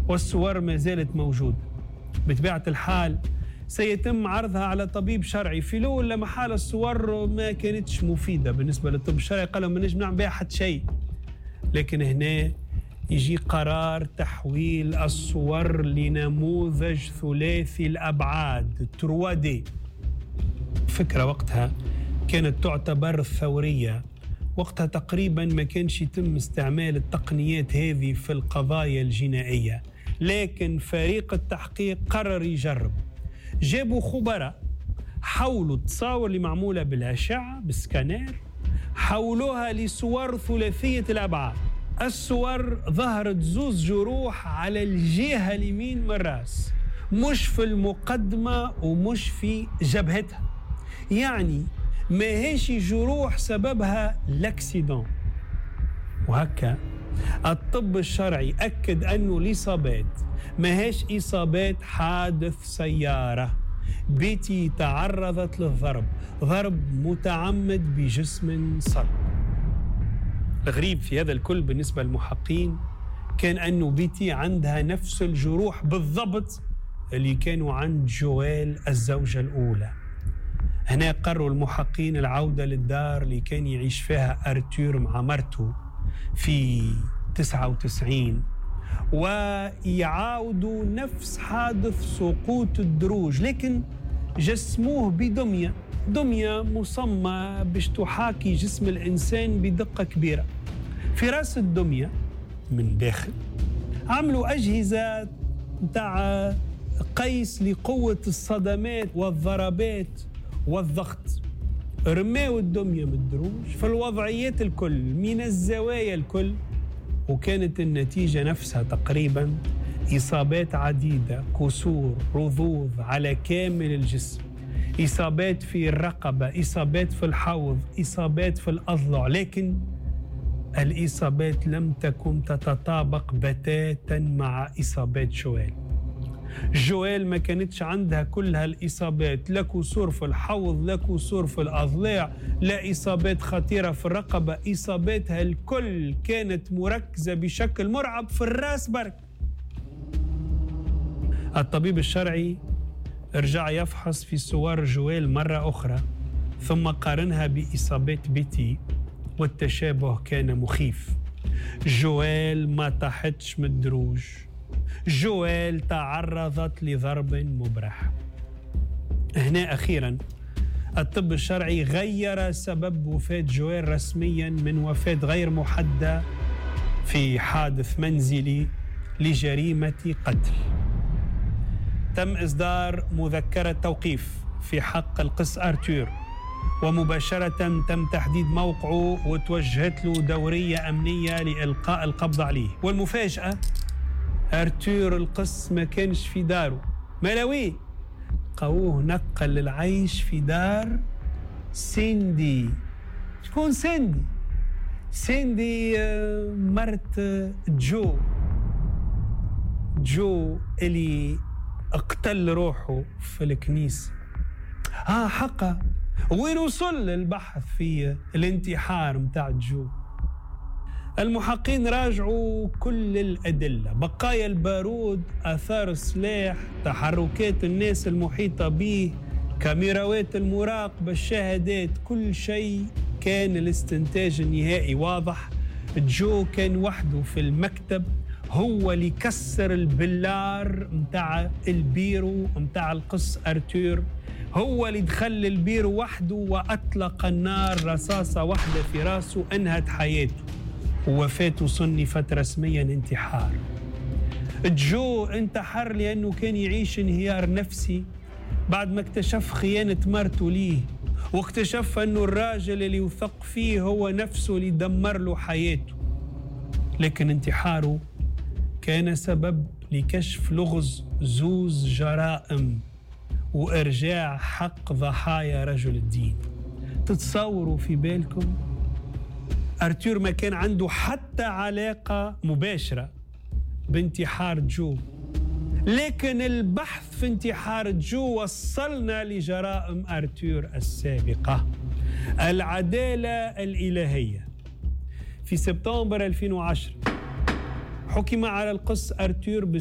والصور ما زالت موجودة. بطبيعة الحال سيتم عرضها على طبيب شرعي. في الأول لما حال الصور ما كانتش مفيدة بالنسبة للطب الشرعي، قالوا ما نجم نعمل بها حتى شيء. لكن هنا يجي قرار تحويل الصور لنموذج ثلاثي الأبعاد 3D. فكرة وقتها كانت تعتبر ثورية. وقتها تقريبا ما كانش يتم استعمال التقنيات هذه في القضايا الجنائية، لكن فريق التحقيق قرر يجرب. جابوا خبراء حولوا التصاور اللي معمولة بالأشعة بالسكانير، حولوها لصور ثلاثية الأبعاد. الصور ظهرت زوز جروح على الجهة اليمين من الرأس، مش في المقدمة ومش في جبهتها، يعني ما هيش جروح سببها لاكسيدون. وهكا الطب الشرعي أكد أنه الإصابات ما هيش إصابات حادث سيارة. بيتي تعرضت للضرب، ضرب متعمد بجسم صلب. الغريب في هذا الكل بالنسبة للمحققين كان أنه بيتي عندها نفس الجروح بالضبط اللي كانوا عند جويل الزوجة الأولى. هنا قرروا المحققين العودة للدار اللي كان يعيش فيها أرتور مع مرته في 99 ويعاودوا نفس حادث سقوط الدروج، لكن جسموه دمية مصممة باش تحاكي جسم الإنسان بدقة كبيرة. في رأس الدمية من داخل عملوا أجهزة متاع قيس لقوة الصدمات والضربات والضغط. رماوا الدمية من الدروج في الوضعيات الكل من الزوايا الكل، وكانت النتيجة نفسها تقريبا إصابات عديدة، كسور، رضوض على كامل الجسم، إصابات في الرقبة، إصابات في الحوض، إصابات في الأضلع. لكن الإصابات لم تكن تتطابق بتاتا مع إصابات جويل ما كانتش عندها كل هالإصابات، لا كسور في الحوض، لا كسور في الأضلاع، لا إصابات خطيرة في الرقبة. إصاباتها الكل كانت مركزة بشكل مرعب في الرأس برك. الطبيب الشرعي رجع يفحص في صور جويل مرة أخرى ثم قارنها بإصابات بيتي، والتشابه كان مخيف. جويل ما طاحتش من الدروج، جويل تعرضت لضرب مبرح. هنا أخيرا الطب الشرعي غير سبب وفاة جويل رسميا من وفاة غير محددة في حادث منزلي لجريمة قتل. تم إصدار مذكرة توقيف في حق القس أرتور، ومباشرة تم تحديد موقعه وتوجهت له دورية أمنية لإلقاء القبض عليه. والمفاجأة أرتور القس ما كانش في داره، ملاوي قووه نقل للعيش في دار سيندي. شكون سيندي؟ سيندي مرت جو اللي اقتل روحه في الكنيسة. حقا وين وصل البحث في الانتحار متاع جو؟ المحققين راجعوا كل الأدلة، بقايا البارود، آثار السلاح، تحركات الناس المحيطة به، كاميراوات المراقبة، الشهادات، كل شيء كان الاستنتاج النهائي واضح. جو كان وحده في المكتب، هو اللي كسر البلار متاع البيرو متاع القس أرتور، هو اللي دخل البيرو وحده وأطلق النار، رصاصة واحدة في راسه أنهت حياته، ووفاته صنفت رسميا انتحار. جو انتحر لأنه كان يعيش انهيار نفسي بعد ما اكتشف خيانة مرته ليه، واكتشف أنه الراجل اللي يثق فيه هو نفسه اللي دمر له حياته. لكن انتحاره كان سبب لكشف لغز زوز جرائم وإرجاع حق ضحايا رجل الدين. تتصوروا في بالكم أرتور ما كان عنده حتى علاقة مباشرة بانتحار جو، لكن البحث في انتحار جو وصلنا لجرائم أرتور السابقة. العدالة الإلهية. في سبتمبر 2010 حكم على القس أرتور